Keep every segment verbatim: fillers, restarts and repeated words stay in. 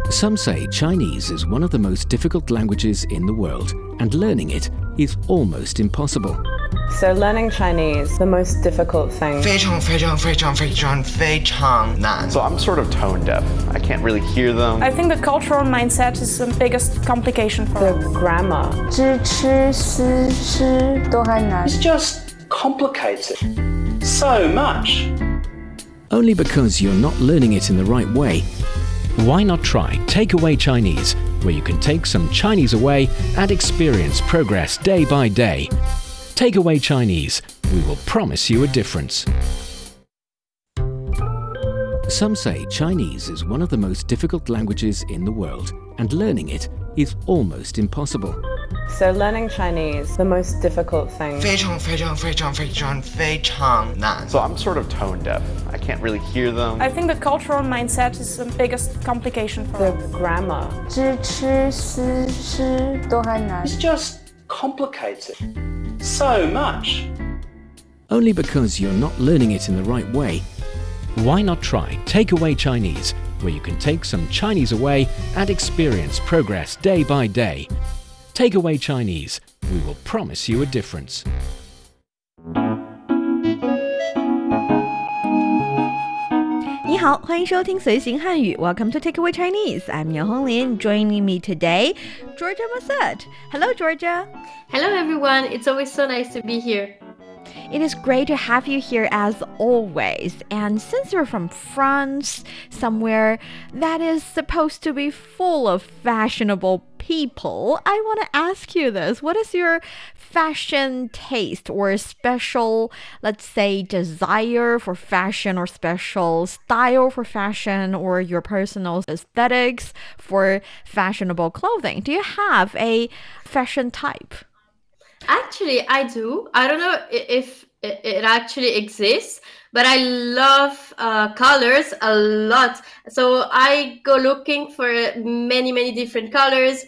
Some say Chinese is one of the most difficult languages in the world, and learning it is almost impossible. So learning Chinese, the most difficult thing. 非常非常非常非常非常难. So I'm sort of tone deaf. I can't really hear them. I think the cultural mindset is the biggest complication for The us. grammar. 知吃思吃都还难。 It's just complicated. So much. Only because you're not learning it in the right way. Why not try Takeaway Chinese, where you can take some Chinese away and experience progress day by day. Takeaway Chinese, we will promise you a difference. Some say Chinese is one of the most difficult languages in the world, and learning it is almost impossible. So learning Chinese, the most difficult thing. 非常非常非常非常非常难. So I'm sort of tone deaf. I can't really hear them. I think the cultural mindset is the biggest complication for The us. grammar. 知吃思吃都还难。 It's just complicated. So much. Only because you're not learning it in the right way. Why not try Takeaway Chinese, where you can take some Chinese away and experience progress day by day. Takeaway Chinese, we will promise you a difference. 你好，欢迎收听随行汉语 Welcome to Takeaway Chinese. I'm Yang Honglin. Joining me today, Georgia Massett. Hello, Georgia. Hello, everyone. It's always so nice to be here. It is great to have you here as always. And since you're from France, somewhere that is supposed to be full of fashionable people, I want to ask you this. What is your fashion taste or special, let's say, desire for fashion or special style for fashion or your personal aesthetics for fashionable clothing? Do you have a fashion type? Actually, I do. I don't know i- if i- it actually exists, but I love uh, colors a lot. So I go looking for many, many different colors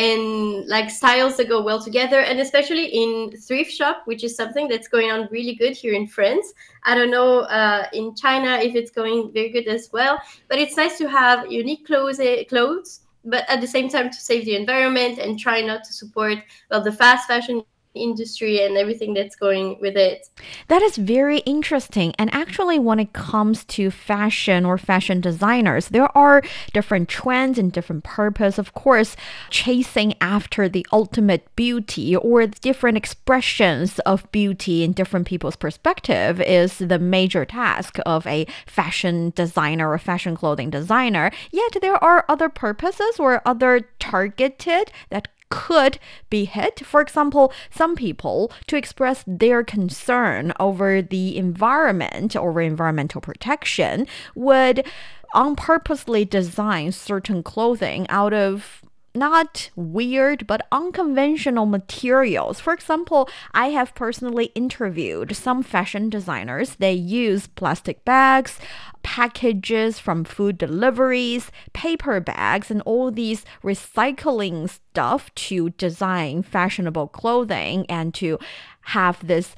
and like styles that go well together, and especially in thrift shop, which is something that's going on really good here in France. I don't know uh, in China if it's going very good as well, but it's nice to have unique clothes, clothes, but at the same time to save the environment and try not to support, well, the fast fashion industry and everything that's going with it. That is very interesting. And actually, when it comes to fashion or fashion designers, there are different trends and different purpose. Of course, chasing after the ultimate beauty or different expressions of beauty in different people's perspective is the major task of a fashion designer or fashion clothing designer. Yet there are other purposes or other targeted that could be hit. For example, some people, to express their concern over the environment or environmental protection, would unpurposely design certain clothing out of not weird, but unconventional materials. For example, I have personally interviewed some fashion designers. They use plastic bags, packages from food deliveries, paper bags, and all these recycling stuff to design fashionable clothing and to have this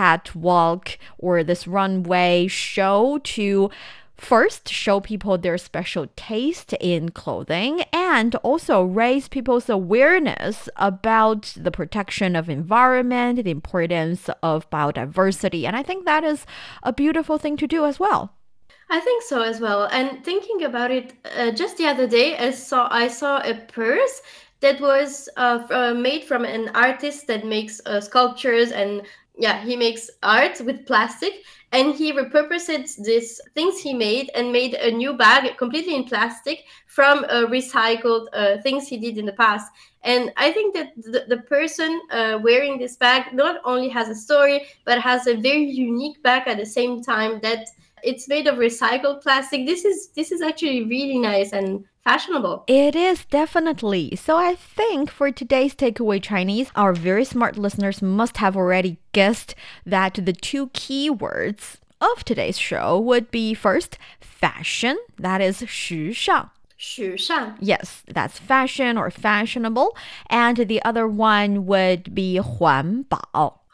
catwalk or this runway show to first, show people their special taste in clothing and also raise people's awareness about the protection of environment, the importance of biodiversity. And I think that is a beautiful thing to do as well. I think so as well. And thinking about it, uh, just the other day, I saw I saw a purse that was uh, f- uh, made from an artist that makes uh, sculptures, and yeah, he makes art with plastic, and he repurposed these things he made and made a new bag completely in plastic from uh, recycled uh, things he did in the past. And I think that the, the person uh, wearing this bag not only has a story, but has a very unique bag at the same time, that it's made of recycled plastic. This is this is actually really nice and fashionable. It is definitely. So I think for today's Takeaway Chinese, our very smart listeners must have already guessed that the two keywords of today's show would be first, fashion, that is 时尚. 时尚. Yes, that's fashion or fashionable. And the other one would be 环保.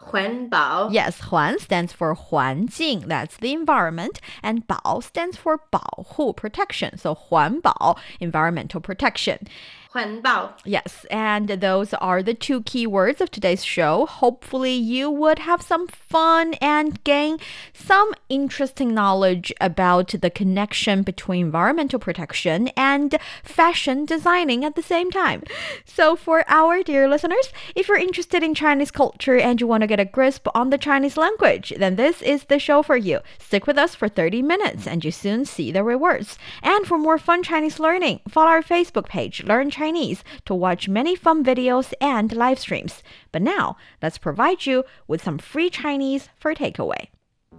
环保. Yes, 环 stands for 环境, that's the environment, and 保 stands for 保护, protection. So 环保, environmental protection. 环保. Yes, and those are the two key words of today's show. Hopefully you would have some fun and gain some interesting knowledge about the connection between environmental protection and fashion designing at the same time. So for our dear listeners, if you're interested in Chinese culture and you want to get a grasp on the Chinese language, then this is the show for you. Stick with us for thirty minutes and you soon see the rewards. And for more fun Chinese learning, follow our Facebook page, Learn Chinese, to watch many fun videos and live streams. But now, let's provide you with some free Chinese for takeaway.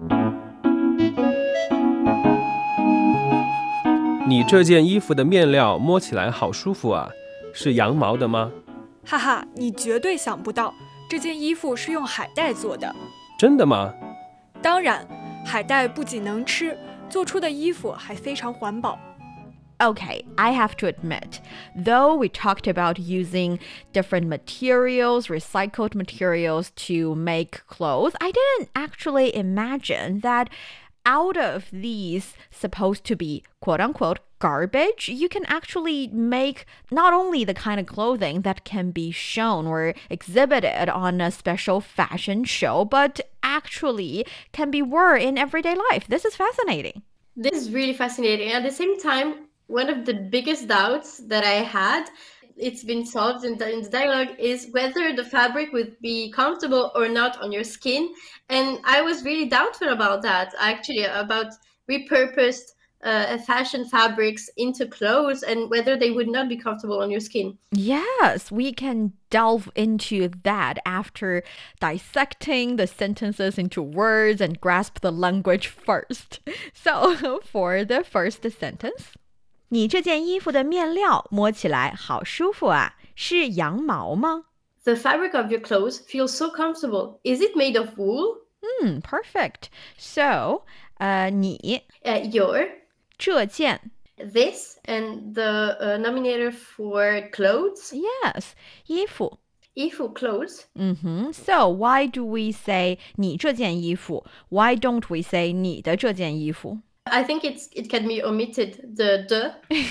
你这件衣服的面料摸起来好舒服啊，是羊毛的吗？ 哈哈，你绝对想不到，这件衣服是用海带做的。 真的吗？ 当然，海带不仅能吃，做出的衣服还非常环保。 Okay, I have to admit, though we talked about using different materials, recycled materials to make clothes, I didn't actually imagine that out of these supposed to be quote-unquote garbage, you can actually make not only the kind of clothing that can be shown or exhibited on a special fashion show, but actually can be worn in everyday life. This is fascinating. This is really fascinating. At the same time, one of the biggest doubts that I had, it's been solved in the, in the dialogue, is whether the fabric would be comfortable or not on your skin. And I was really doubtful about that, actually, about repurposed uh, fashion fabrics into clothes and whether they would not be comfortable on your skin. Yes, we can delve into that after dissecting the sentences into words and grasp the language first. So, for the first sentence, 你这件衣服的面料摸起来好舒服啊，是羊毛吗？ The fabric of your clothes feels so comfortable. Is it made of wool? Hmm, perfect. So, uh, 你 uh, your 这件 this and the uh, nominator for clothes? Yes, 衣服衣服 clothes. Mm-hmm. So, why do we say 你这件衣服? Why don't we say 你的这件衣服? I think it's it can be omitted, the the.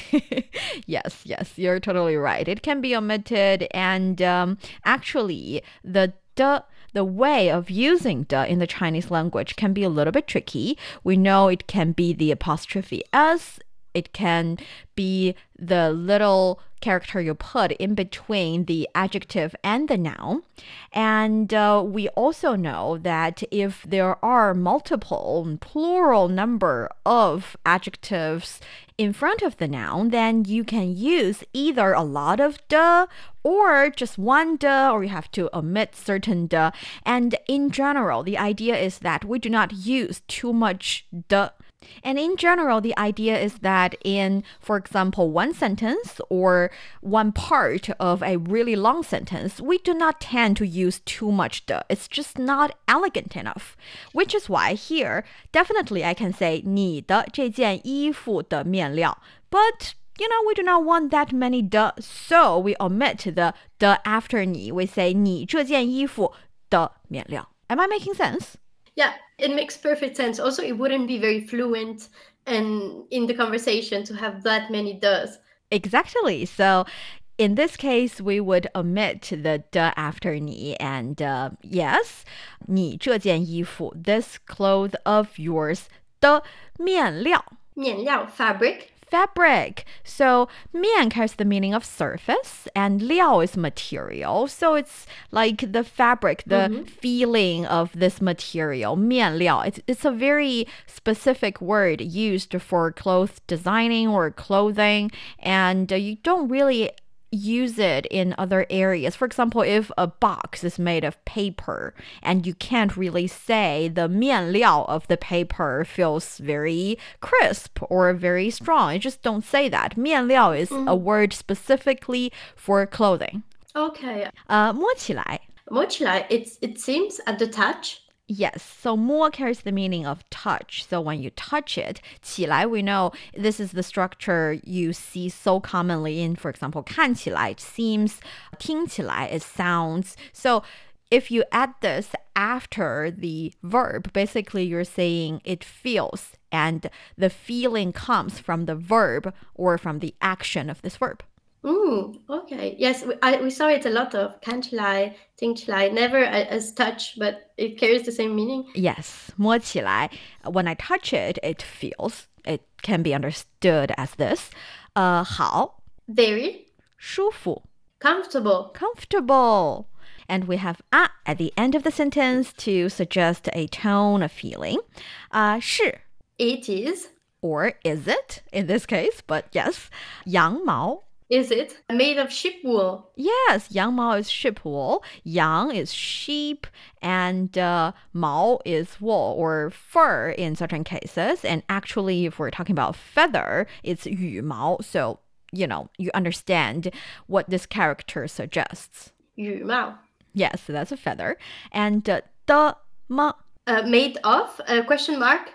Yes, yes, you're totally right. It can be omitted, and um, actually, the the the way of using the in the Chinese language can be a little bit tricky. We know it can be the apostrophe s. It can be the little character you put in between the adjective and the noun. And uh, we also know that if there are multiple, plural number of adjectives in front of the noun, then you can use either a lot of de or just one de, or you have to omit certain de. And in general, the idea is that we do not use too much de. And in general, the idea is that in, for example, one sentence or one part of a really long sentence, we do not tend to use too much de. It's just not elegant enough. Which is why here, definitely I can say 你的这件衣服的面料. But, you know, we do not want that many de, so we omit the de after 你. We say 你这件衣服的面料. Am I making sense? Yeah, it makes perfect sense. Also, it wouldn't be very fluent and in the conversation to have that many does. Exactly. So in this case, we would omit the de after 你 and uh, yes, 你这件衣服, this cloth of yours, 的面料. 面料 fabric. Fabric. So 面 carries the meaning of surface and 料 is material. So it's like the fabric, the mm-hmm. feeling of this material. 面料. It's, it's a very specific word used for cloth designing or clothing, and uh, you don't really use it in other areas. For example, if a box is made of paper and you can't really say the 面料 of the paper feels very crisp or very strong, you just don't say that. 面料 is mm. a word specifically for clothing. Okay. Uh, 摸起来. 摸起来, it's, it seems at the touch. Yes, so 摸 carries the meaning of touch. So when you touch it, 起来, we know this is the structure you see so commonly in, for example, 看起来, it seems, 听起来, it sounds. So if you add this after the verb, basically you're saying it feels, and the feeling comes from the verb or from the action of this verb. Mm, okay. Yes, we, I, we saw it a lot of 看起来, 听起来, never as touch, but it carries the same meaning. Yes, 摸起来. When I touch it, it feels. It can be understood as this. Uh, 好. Very. 舒服. Comfortable. Comfortable. And we have 啊 at the end of the sentence to suggest a tone of feeling. Uh, 是. It is. Or is it, in this case, but yes. 羊毛. Is it made of sheep wool? Yes, 羊毛 is sheep wool. 羊 is sheep, and uh, 毛 is wool or fur in certain cases. And actually, if we're talking about feather, it's 羽毛. So, you know, you understand what this character suggests. 羽毛. Yes, that's a feather. And uh, 的么. Uh, made of? A question mark?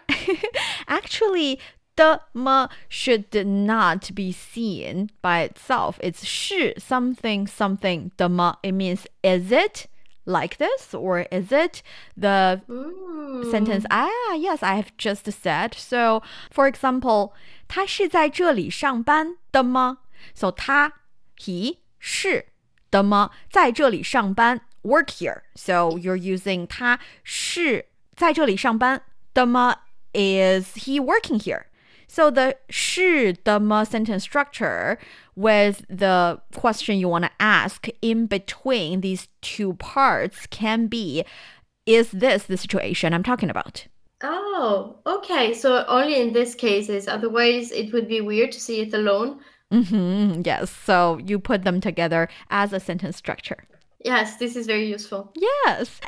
Actually, 的么 should not be seen by itself. It's 是 something something 的么. It means, is it like this, or is it the mm. sentence, ah, yes, I have just said. So, for example, 他是在这里上班的吗? So, 他 he 是的吗在这里上班 work here. So, you're using 他是在这里上班的吗 is he working here? So the 是的吗 sentence structure with the question you want to ask in between these two parts can be, is this the situation I'm talking about? Oh, okay. So only in this cases. Otherwise, it would be weird to see it alone. Mm-hmm, yes. So you put them together as a sentence structure. Yes, this is very useful. Yes.